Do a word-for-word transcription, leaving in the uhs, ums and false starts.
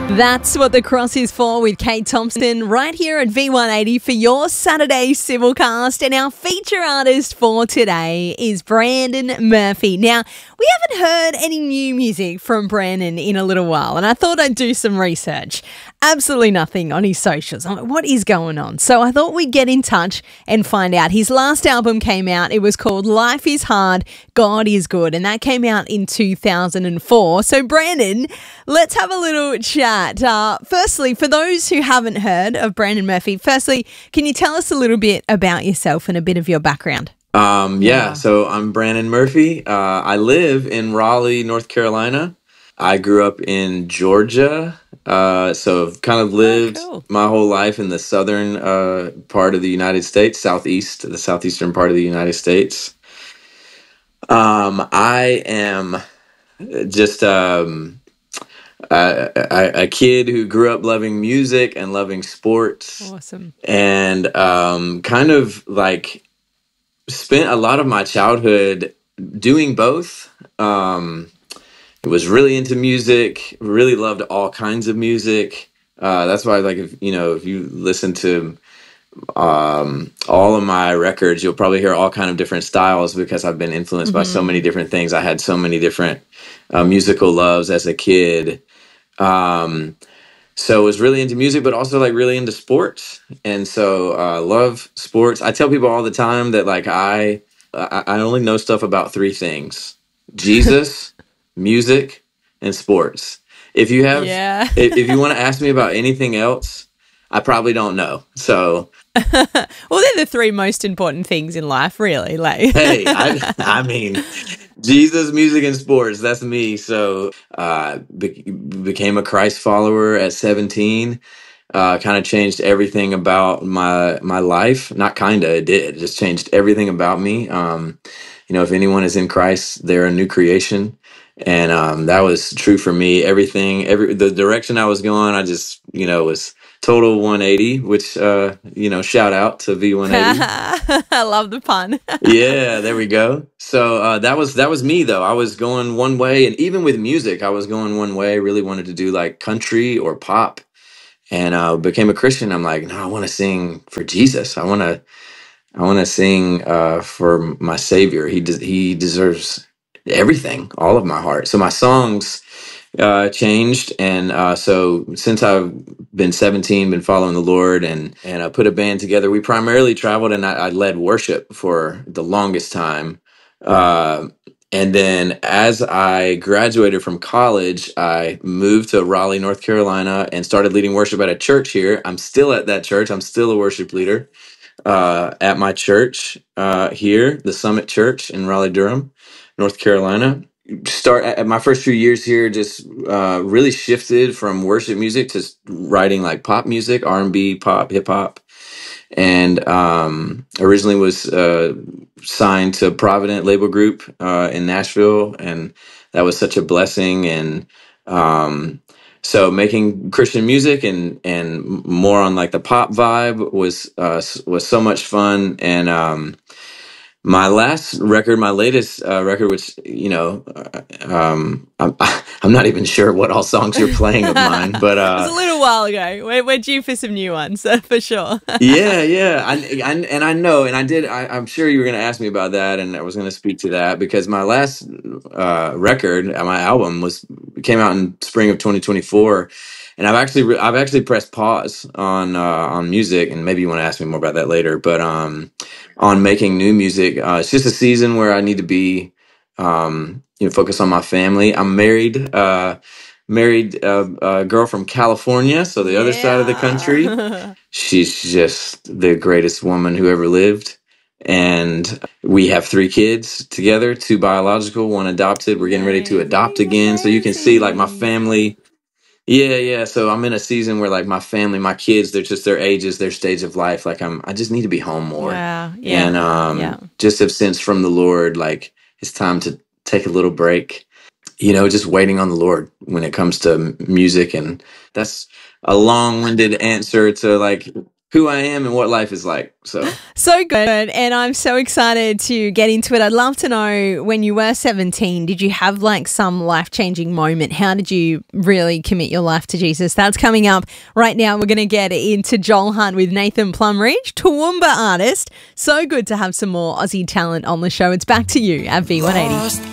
That's what the cross is for with Kate Thompson right here at V one eighty for your Saturday Civilcast. And our feature artist for today is Brandon Murphy. Now, we haven't heard any new music from Brandon in a little while, and I thought I'd do some research. Absolutely nothing on his socials. I'm like, what is going on? So I thought we'd get in touch and find out. His last album came out. It was called Life is Hard, God is Good, and that came out in two thousand four. So, Brandon, let's have a little chat. Uh, firstly, for those who haven't heard of Brandon Murphy, firstly, can you tell us a little bit about yourself and a bit of your background? Um, yeah, so I'm Brandon Murphy. Uh, I live in Raleigh, North Carolina. I grew up in Georgia, uh, so I've kind of lived Oh, cool. my whole life in the southern uh, part of the United States, southeast, the southeastern part of the United States. Um, I am just um, a, a, a kid who grew up loving music and loving sports, Awesome. and um, kind of like spent a lot of my childhood doing both. Um, was really into music, really loved all kinds of music. Uh, that's why, like, if you know, if you listen to um, all of my records, you'll probably hear all kind of different styles because I've been influenced by so many Mhm. different things. I had so many different uh, musical loves as a kid. Um, so was really into music, but also like really into sports. And so uh, love sports. I tell people all the time that like I I I only know stuff about three things: Jesus, music, and sports. If you have Yeah. if, if you want to ask me about anything else, I probably don't know. So Well, they're the three most important things in life, really. Like, hey, I I mean, Jesus, music, and sports. That's me. So uh, be- became a Christ follower at seventeen. Uh, kind of changed everything about my my life. Not kinda, it did. It just changed everything about me. Um, you know, if anyone is in Christ, they're a new creation, and um, that was true for me. Everything, every the direction I was going, I just you know was total one eighty. Which uh, you know, shout out to V one eighty. I love the pun. Yeah, there we go. So uh, that was that was me though. I was going one way, and even with music, I was going one way. Really wanted to do like country or pop, and uh, became a Christian. I'm like, no, I want to sing for Jesus. I want to I want to sing uh, for my Savior. He des- he deserves everything, all of my heart. So my songs uh, changed, and uh, so since I've been seventeen, been following the Lord, and and I put a band together. We primarily traveled, and I, I led worship for the longest time. Uh, and then as I graduated from college, I moved to Raleigh, North Carolina, and started leading worship at a church here. I'm still at that church. I'm still a worship leader uh, at my church uh, here, the Summit Church in Raleigh, Durham, North Carolina. Start at my first few years here, just uh, really shifted from worship music to s- writing like pop music, R and B, pop, hip hop, and um, originally was uh, signed to Provident Label Group uh, in Nashville, and that was such a blessing. And um, so making Christian music and and more on like the pop vibe was uh, s- was so much fun. And um, my last record, my latest uh, record, which you know, uh, um, I'm I'm not even sure what all songs you're playing of mine, but It was uh, a little while ago. We're, we're due for some new ones, uh, for sure. yeah, yeah, I, I and I know, and I did. I, I'm sure you were going to ask me about that, and I was going to speak to that because my last uh, record, uh, my album, was came out in spring of twenty twenty-four, and I've actually re- I've actually pressed pause on uh, on music, and maybe you want to ask me more about that later. But um, on making new music, uh, it's just a season where I need to be, um, you know, focus on my family. I'm married. Uh, married uh, a girl from California, so the other side of the country. Yeah. She's just the greatest woman who ever lived. And we have three kids together, two biological, one adopted. We're getting ready to adopt Amazing, again. So you can see like my amazing. family. Yeah, yeah. So I'm in a season where like my family, my kids, they're just their ages, their stage of life. Like I'm I just need to be home more. Wow. Yeah. And Yeah. um just have sensed from the Lord, like it's time to take a little break, you know, just waiting on the Lord when it comes to m- music. And that's a long-winded answer to like who I am and what life is like. So So good. And I'm so excited to get into it. I'd love to know, when you were seventeen, did you have like some life-changing moment? How did you really commit your life to Jesus? That's coming up right now. We're going to get into Joel Hunt with Nathan Plumridge, Toowoomba artist. So good to have some more Aussie talent on the show. It's back to you at V one eighty.